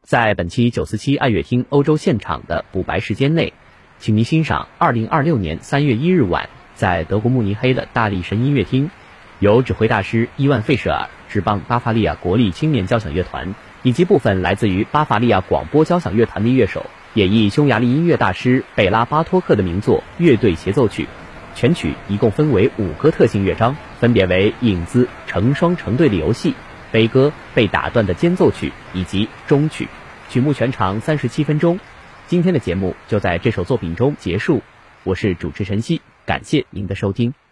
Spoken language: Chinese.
在本期947爱乐厅欧洲现场的补白时间内，请您欣赏2026年3月1日晚在德国慕尼黑的大力神音乐厅，由指挥大师伊万·费舍尔执棒巴伐利亚国立青年交响乐团以及部分来自于巴伐利亚广播交响乐团的乐手演绎匈牙利音乐大师贝拉巴托克的名作乐队协奏曲。全曲一共分为5个特性乐章，分别为影子、成双成对的游戏、悲歌、被打断的间奏曲以及终曲。曲目全长37分钟。今天的节目就在这首作品中结束。我是主持陈曦，感谢您的收听。